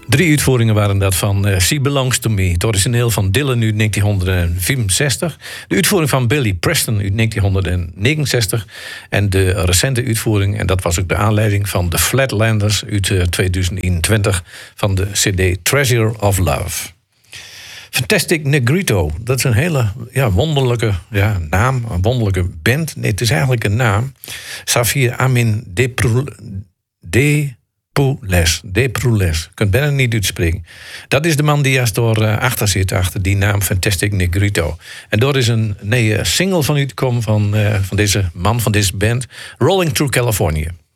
3 uitvoeringen waren dat van She Belongs to Me. Het origineel van Dylan uit 1964. De uitvoering van Billy Preston uit 1969. En de recente uitvoering, en dat was ook de aanleiding van de Flatlanders uit 2021 van de CD Treasure of Love. Fantastic Negrito, dat is een hele wonderlijke naam, een wonderlijke band. Nee, het is eigenlijk een naam. Xavier Amin Depoules. Je kunt bijna niet uitspreken. Dat is de man die juist door achter zit, achter die naam Fantastic Negrito. En daar is een single van uitgekomen van deze man, van deze band, Rolling Through California.